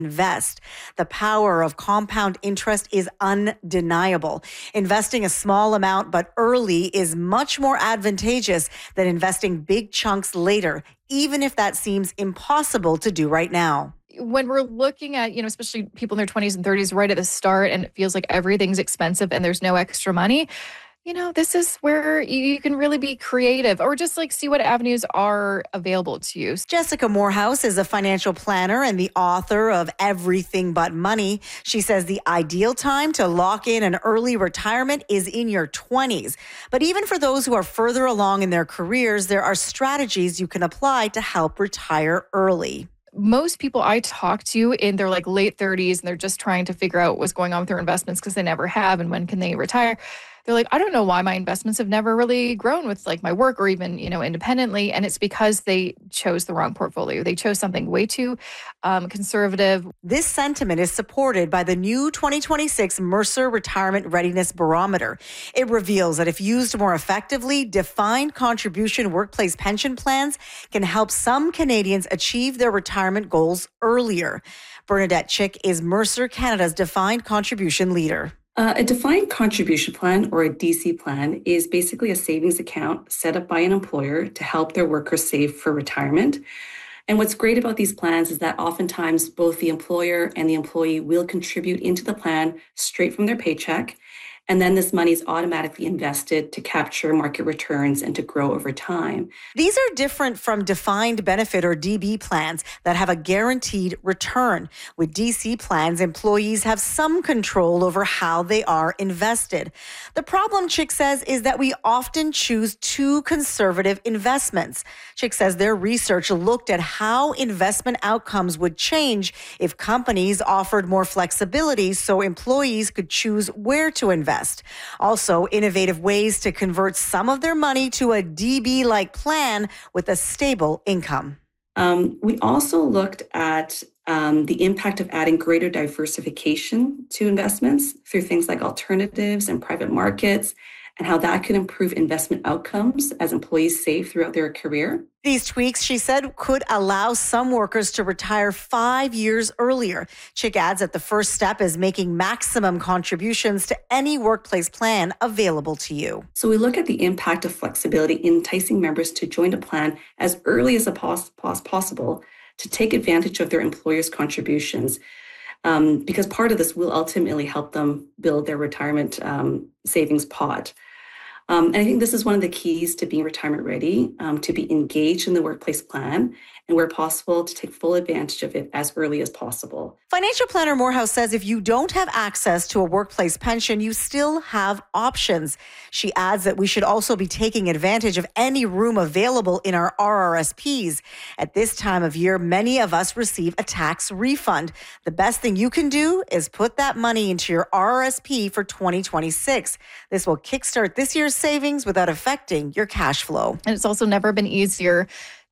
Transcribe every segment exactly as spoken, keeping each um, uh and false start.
invest. The power of compound interest is undeniable. Investing a small amount but early is much more advantageous than investing big chunks later, even if that seems impossible to do right now. When we're looking at, you know, especially people in their twenties and thirties right at the start, and it feels like everything's expensive and there's no extra money, you know, this is where you can really be creative or just like see what avenues are available to you. Jessica Morehouse is a financial planner and the author of Everything But Money. She says the ideal time to lock in an early retirement is in your twenties. But even for those who are further along in their careers, there are strategies you can apply to help retire early. Most people I talk to in their like late thirties and they're just trying to figure out what's going on with their investments because they never have and when can they retire. They're like, I don't know why my investments have never really grown with like my work or even, you know, independently. And it's because they chose the wrong portfolio. They chose something way too um, conservative. This sentiment is supported by the new twenty twenty-six Mercer Retirement Readiness Barometer. It reveals that if used more effectively, defined contribution workplace pension plans can help some Canadians achieve their retirement goals earlier. Bernadette Chick is Mercer Canada's defined contribution leader. Uh, a defined contribution plan, or a D C plan, is basically a savings account set up by an employer to help their workers save for retirement. And what's great about these plans is that oftentimes both the employer and the employee will contribute into the plan straight from their paycheck. And then this money is automatically invested to capture market returns and to grow over time. These are different from defined benefit or D B plans that have a guaranteed return. With D C plans, employees have some control over how they are invested. The problem, Chick says, is that we often choose too conservative investments. Chick says their research looked at how investment outcomes would change if companies offered more flexibility so employees could choose where to invest. Also, innovative ways to convert some of their money to a D B-like plan with a stable income. Um, we also looked at um, the impact of adding greater diversification to investments through things like alternatives and private markets, and how that could improve investment outcomes as employees save throughout their career. These tweaks, she said, could allow some workers to retire five years earlier. Chick adds that the first step is making maximum contributions to any workplace plan available to you. So we look at the impact of flexibility in enticing members to join a plan as early as possible to take advantage of their employer's contributions. Um, because part of this will ultimately help them build their retirement um, savings pot. Um, and I think this is one of the keys to being retirement ready, um, to be engaged in the workplace plan, and where possible, to take full advantage of it as early as possible. Financial planner Morehouse says if you don't have access to a workplace pension, you still have options. She adds that we should also be taking advantage of any room available in our R R S Ps. At this time of year, many of us receive a tax refund. The best thing you can do is put that money into your R R S P for twenty twenty-six. This will kickstart this year's savings without affecting your cash flow. And it's also never been easier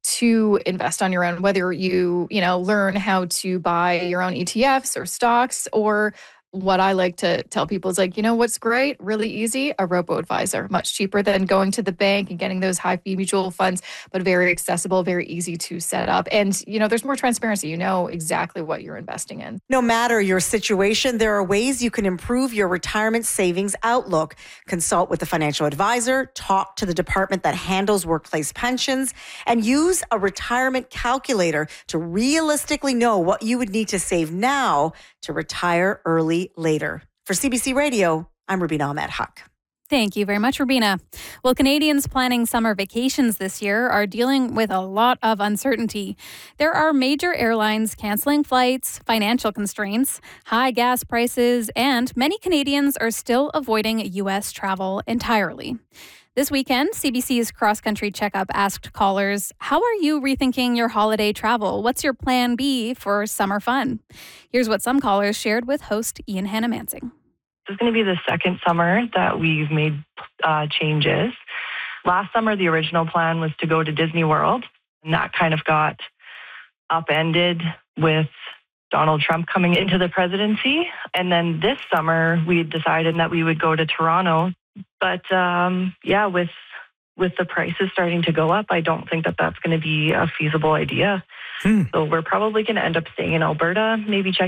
to invest on your own, whether you, you know, learn how to buy your own E T Fs or stocks, or what I like to tell people is like, you know, what's great, really easy, a robo-advisor, much cheaper than going to the bank and getting those high fee mutual funds, but very accessible, very easy to set up. And, you know, there's more transparency. You know exactly what you're investing in. No matter your situation, there are ways you can improve your retirement savings outlook. Consult with a financial advisor, talk to the department that handles workplace pensions, and use a retirement calculator to realistically know what you would need to save now to retire early later. For C B C Radio, I'm Rubina Ahmed Huq. Thank you very much, Rubina. Well, Canadians planning summer vacations this year are dealing with a lot of uncertainty. There are major airlines canceling flights, financial constraints, high gas prices, and many Canadians are still avoiding U S travel entirely. This weekend, C B C's Cross Country Checkup asked callers, how are you rethinking your holiday travel? What's your plan B for summer fun? Here's what some callers shared with host Ian Hannah-Mansing. This is going to be the second summer that we've made uh, changes. Last summer, the original plan was to go to Disney World, and that kind of got upended with Donald Trump coming into the presidency. And then this summer, we decided that we would go to Toronto. But um, yeah, with with the prices starting to go up, I don't think that that's going to be a feasible idea. Hmm. So we're probably going to end up staying in Alberta, maybe check